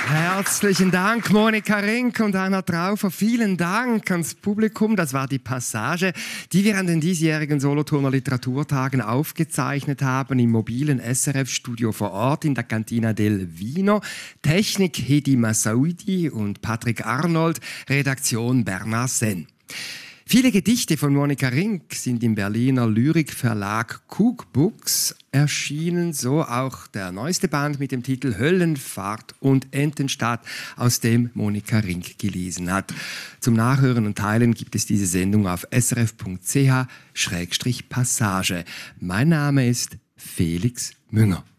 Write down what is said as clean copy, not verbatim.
Herzlichen Dank, Monika Rink und Anna Traufer. Vielen Dank ans Publikum. Das war die Passage, die wir an den diesjährigen Solothurner Literaturtagen aufgezeichnet haben im mobilen SRF-Studio vor Ort in der Cantina del Vino. Technik Hedi Massaoudi und Patrick Arnold, Redaktion Bernard Senn. Viele Gedichte von Monika Rink sind im Berliner Lyrikverlag Cook Books erschienen, so auch der neueste Band mit dem Titel Höllenfahrt und Entenstadt, aus dem Monika Rink gelesen hat. Zum Nachhören und Teilen gibt es diese Sendung auf srf.ch/passage. Mein Name ist Felix Münger.